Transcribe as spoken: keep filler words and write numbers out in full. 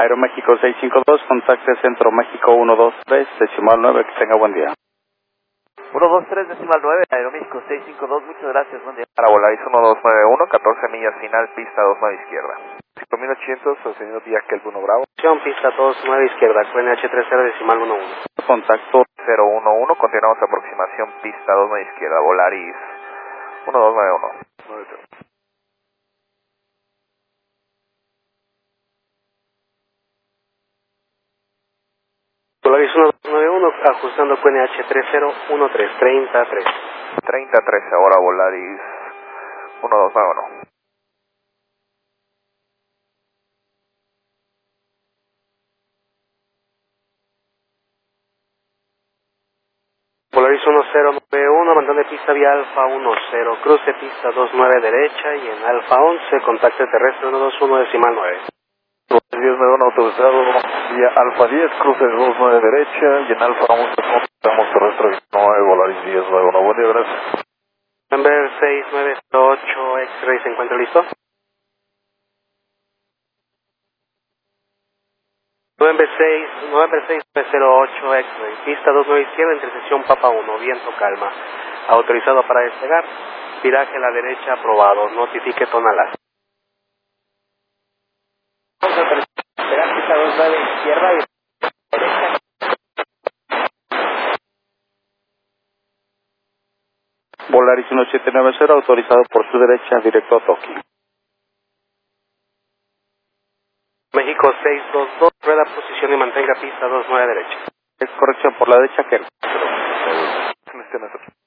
Aeroméxico seis cinco dos, contacte Centro México uno dos tres, decimal nueve, que tenga buen día. uno dos tres decimal nueve, Aeroméxico seis cinco dos, muchas gracias, buen día. Para Volaris uno dos nueve uno, catorce millas final, pista dos nueve izquierda. cinco mil ochocientos, sostenido vía Kelvin uno Bravo. Pista dos nueve izquierda, Q N H treinta decimal uno uno. Contacto cero uno uno, continuamos aproximación, pista dos nueve izquierda, Volaris uno dos nueve uno. Volaris uno dos nueve uno, ajustando Q N H treinta uno tres, treinta tres. treinta trece, ahora Volaris uno dos nueve uno. Volaris uno cero nueve uno, mandando pista vía Alfa uno cero, cruce pista dos nueve derecha y en Alfa once, contacto terrestre uno dos uno decimal nueve. diez nueve uno autorizado vía Alfa diez, cruce dos nueve derecha y en Alfa once contactamos terrestre nueve, Volaris diez nueve uno. Buen día, gracias. Number seis nueve cero ocho, X-Ray, ¿se encuentra listo? nueve seis nueve cero ocho, X-Ray, pista dos nueve izquierda, intersección Papa uno, viento calma. Autorizado para despegar, viraje a la derecha aprobado, notifique tonalaz. Vamos a despegar pista dos nueve izquierda y derecha. Volaris uno siete nueve cero, autorizado por su derecha, directo a Tokio. México seis dos dos, rueda posición y mantenga pista dos nueve derecha. Es corrección por la derecha, que Este